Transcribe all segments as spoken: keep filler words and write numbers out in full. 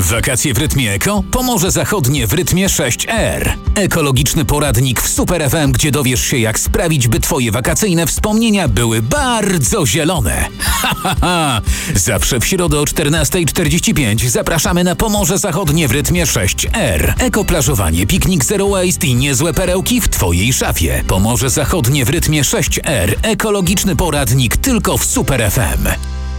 Wakacje w rytmie eko? Pomorze Zachodnie w rytmie sześć R. Ekologiczny poradnik w Super F M, gdzie dowiesz się, jak sprawić, by twoje wakacyjne wspomnienia były bardzo zielone. Ha, ha, ha! Zawsze w środę o czternasta czterdzieści pięć zapraszamy na Pomorze Zachodnie w rytmie sześć R. Ekoplażowanie, piknik zero waste i niezłe perełki w twojej szafie. Pomorze Zachodnie w rytmie sześć R. Ekologiczny poradnik tylko w Super F M.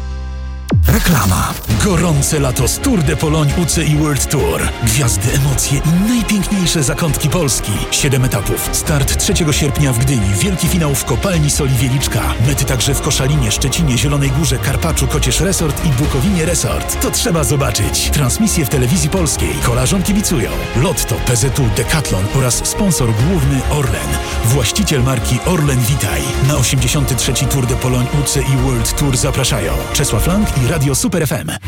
Reklama. Gorące lato z Tour de Pologne U C I World Tour. Gwiazdy, emocje i najpiękniejsze zakątki Polski. Siedem etapów. Start trzeciego sierpnia w Gdyni. Wielki finał w Kopalni Soli Wieliczka. Mety także w Koszalinie, Szczecinie, Zielonej Górze, Karpaczu, Kocież Resort i Bukowinie Resort. To trzeba zobaczyć. Transmisje w telewizji polskiej. Kolarzom kibicują Lotto, P Z U, Decathlon oraz sponsor główny Orlen. Właściciel marki Orlen Witaj. Na osiemdziesiąty trzeci Tour de Pologne U C I World Tour zapraszają Czesław Lang i Radio Super F M.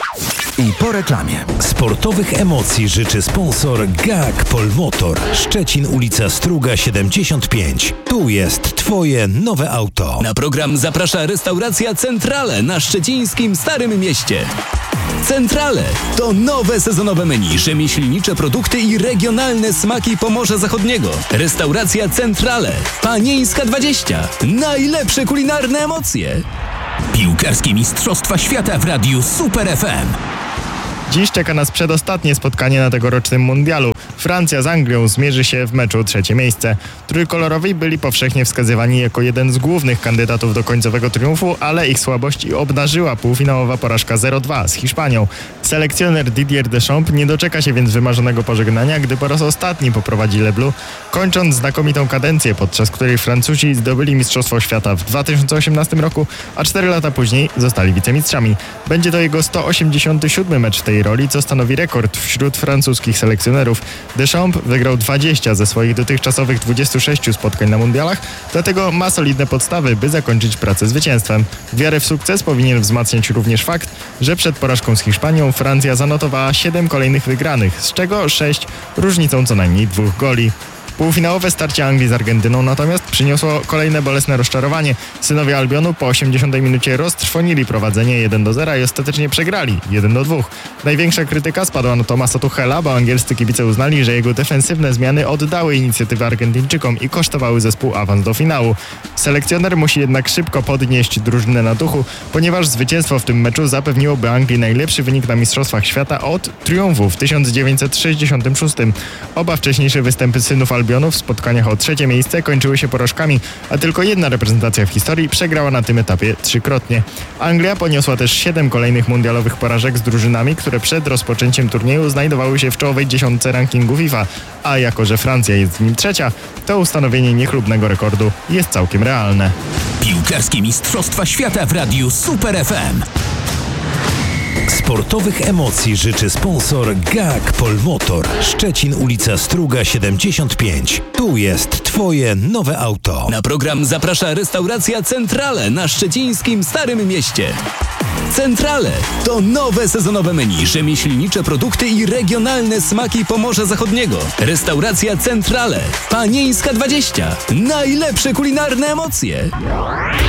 I po reklamie. Sportowych emocji życzy sponsor G A K Polmotor. Szczecin, ulica Struga siedemdziesiąt pięć. Tu jest twoje nowe auto. Na program zaprasza restauracja Centrale na szczecińskim Starym Mieście. Centrale to nowe sezonowe menu, rzemieślnicze produkty i regionalne smaki Pomorza Zachodniego. Restauracja Centrale. Panieńska dwadzieścia. Najlepsze kulinarne emocje. Piłkarskie Mistrzostwa Świata w Radiu Super F M. Dziś czeka nas przedostatnie spotkanie na tegorocznym mundialu. Francja z Anglią zmierzy się w meczu trzecie miejsce. Trójkolorowi byli powszechnie wskazywani jako jeden z głównych kandydatów do końcowego triumfu, ale ich słabości obnażyła półfinałowa porażka zero dwa z Hiszpanią. Selekcjoner Didier Deschamps nie doczeka się więc wymarzonego pożegnania, gdy po raz ostatni poprowadzi Le Bleu, kończąc znakomitą kadencję, podczas której Francuzi zdobyli Mistrzostwo Świata w dwa tysiące osiemnastym roku, a cztery lata później zostali wicemistrzami. Będzie to jego sto osiemdziesiąty siódmy mecz w tej roli, co stanowi rekord wśród francuskich selekcjonerów. Deschamps wygrał dwadzieścia ze swoich dotychczasowych dwudziestu sześciu spotkań na mundialach, dlatego ma solidne podstawy, by zakończyć pracę zwycięstwem. Wiarę w sukces powinien wzmacniać również fakt, że przed porażką z Hiszpanią Francja zanotowała siedem kolejnych wygranych, z czego sześć różnicą co najmniej dwóch goli. Półfinałowe starcie Anglii z Argentyną natomiast przyniosło kolejne bolesne rozczarowanie. Synowie Albionu po osiemdziesiątej minucie roztrwonili prowadzenie jeden do zera i ostatecznie przegrali jeden do dwóch. Największa krytyka spadła na Thomasa Tuchela, bo angielscy kibice uznali, że jego defensywne zmiany oddały inicjatywę Argentyńczykom i kosztowały zespół awans do finału. Selekcjoner musi jednak szybko podnieść drużynę na duchu, ponieważ zwycięstwo w tym meczu zapewniłoby Anglii najlepszy wynik na Mistrzostwach Świata od triumfu w tysiąc dziewięćset sześćdziesiątym szóstym. Oba wcześniejsze występy synów Albionu w spotkaniach o trzecie miejsce kończyły się porażkami, a tylko jedna reprezentacja w historii przegrała na tym etapie trzykrotnie. Anglia poniosła też siedem kolejnych mundialowych porażek z drużynami, które przed rozpoczęciem turnieju znajdowały się w czołowej dziesiątce rankingu FIFA, a jako że Francja jest w nim trzecia, to ustanowienie niechlubnego rekordu jest całkiem realne. Piłkarskie Mistrzostwa Świata w Radiu Super F M. Sportowych emocji życzy sponsor G A K Polmotor. Szczecin, ulica Struga siedemdziesiąt pięć. Tu jest twoje nowe auto. Na program zaprasza restauracja Centrale na szczecińskim Starym Mieście. Centrale to nowe sezonowe menu, rzemieślnicze produkty i regionalne smaki Pomorza Zachodniego. Restauracja Centrale. Panieńska dwadzieścia. Najlepsze kulinarne emocje.